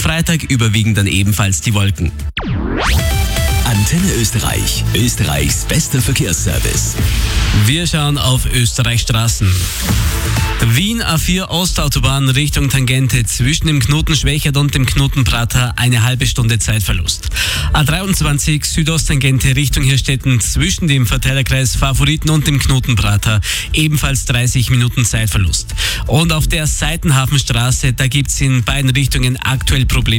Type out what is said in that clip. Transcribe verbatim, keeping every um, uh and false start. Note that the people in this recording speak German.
Freitag überwiegen dann ebenfalls die Wolken. Antenne Österreich, Österreichs bester Verkehrsservice. Wir schauen auf Österreichs Straßen. Wien A vier Ostautobahn Richtung Tangente zwischen dem Knoten Schwächert und dem Knoten Prater eine halbe Stunde Zeitverlust. A dreiundzwanzig Südosttangente Richtung Hirstetten zwischen dem Verteilerkreis Favoriten und dem Knoten Prater ebenfalls dreißig Minuten Zeitverlust. Und auf der Seitenhafenstraße, da gibt es in beiden Richtungen aktuell Probleme.